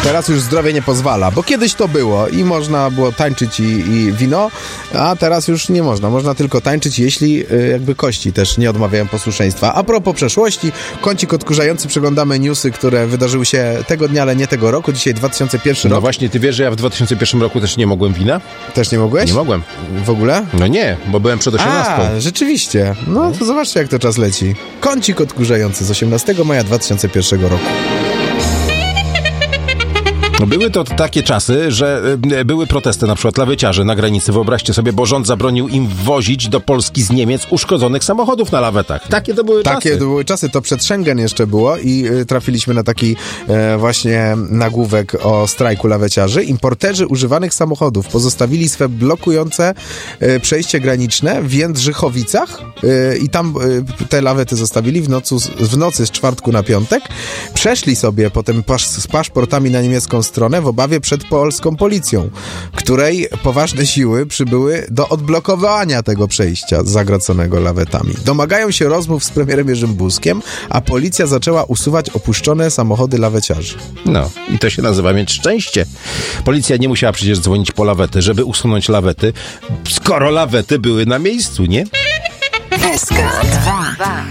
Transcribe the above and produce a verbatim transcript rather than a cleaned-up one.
Teraz już zdrowie nie pozwala, bo kiedyś to było i można było tańczyć i, i wino, a teraz już nie można. Można tylko tańczyć, jeśli y, jakby kości też nie odmawiają posłuszeństwa. A propos przeszłości, kącik odkurzający, przeglądamy newsy, które wydarzyły się tego dnia, ale nie tego roku. Dzisiaj dwa tysiące pierwszy No rok. właśnie, ty wiesz, że ja w dwa tysiące pierwszym roku też nie mogłem wina? Też nie mogłeś? Nie mogłem. W ogóle? No nie, bo byłem przed osiemnastką. A, rzeczywiście. No to zobaczcie, jak to czas leci. Kącik odkurzający z osiemnastego maja dwa tysiące pierwszego roku. Były to takie czasy, że y, były protesty, na przykład laweciarzy na granicy. Wyobraźcie sobie, bo rząd zabronił im wwozić do Polski z Niemiec uszkodzonych samochodów na lawetach. Takie to były Takie czasy. to były czasy, to przed Schengen jeszcze było i y, trafiliśmy na taki y, właśnie nagłówek o strajku laweciarzy. Importerzy używanych samochodów pozostawili swe blokujące y, przejście graniczne w Jędrzychowicach y, i tam y, te lawety zostawili w, nocu, w nocy z czwartku na piątek. Przeszli sobie potem pasz, z paszportami na niemiecką stronę w obawie przed polską policją, której poważne siły przybyły do odblokowania tego przejścia zagraconego lawetami. Domagają się rozmów z premierem Jerzym Buzkiem, a policja zaczęła usuwać opuszczone samochody laweciarzy. No, i to się nazywa mieć szczęście. Policja nie musiała przecież dzwonić po lawety, żeby usunąć lawety, skoro lawety były na miejscu, nie? S K dwa.